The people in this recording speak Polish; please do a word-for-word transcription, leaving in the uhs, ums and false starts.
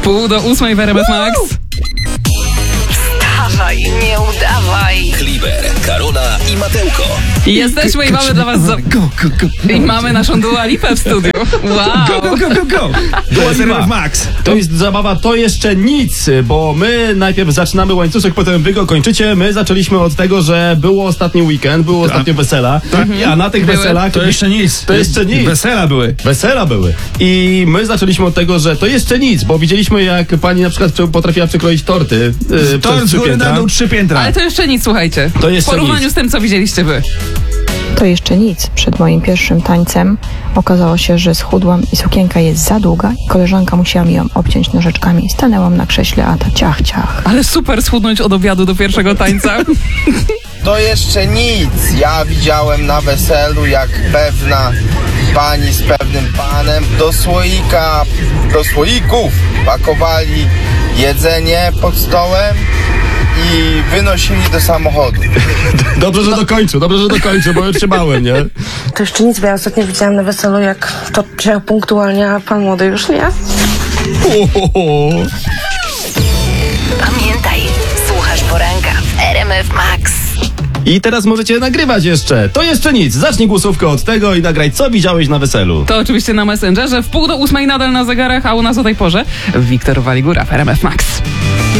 Pół do ósmej w R M F Max. Wstawaj, nie udawaj. Kliber, Karola i Matełko. Jesteśmy i mamy dla was... Za... Go, go, go. I mamy naszą Dua Lipę w studiu. Wow. Go, go, go, go, go. To jest R M F Max. To jest zabawa, to jeszcze nic, bo my najpierw zaczynamy łańcuszek, potem wy go kończycie. My zaczęliśmy od tego, że było ostatni weekend, było ostatnio wesela, a na tych Były. weselach... To jeszcze nic. To jeszcze nic. Wesela były. Wesela były. I my zaczęliśmy od tego, że to jeszcze nic, bo widzieliśmy, jak pani na przykład potrafiła przekroić torty yy, Tort przez z trzy góry na piętra. dół, trzy piętra. Ale to jeszcze nic, słuchajcie. To jeszcze w porównaniu nic. z tym, co widzieliście wy. To jeszcze nic. Przed moim pierwszym tańcem okazało się, że schudłam i sukienka jest za długa i koleżanka musiała mi ją obciąć nożyczkami. Stanęłam na krześle, a ta ciach, ciach. Ale super schudnąć od obiadu do pierwszego tańca. To jeszcze nic. Ja widziałem na weselu, jak pewna pani z pewnym panem do słoika, do słoików pakowali jedzenie pod stołem i wynosili do samochodu. Dobrze, że dokończył, dobrze, że dokończył, bo już się bałem, nie? To jeszcze nic, bo ja ostatnio widziałam na weselu, jak to się punktualnie, a pan młody już nie. Ohoho. Pamiętaj, słuchasz poranka w R M F Max. I teraz możecie nagrywać jeszcze. To jeszcze nic. Zacznij głosówkę od tego i nagraj, co widziałeś na weselu. To oczywiście na Messengerze. W pół do ósmej nadal na zegarach, a u nas o tej porze Wiktor Waligura w R M F Max.